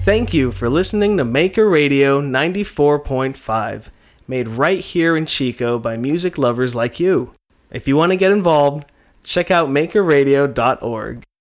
Thank you for listening to Maker Radio 94.5, made right here in Chico by music lovers like you. If you want to get involved, check out makerradio.org.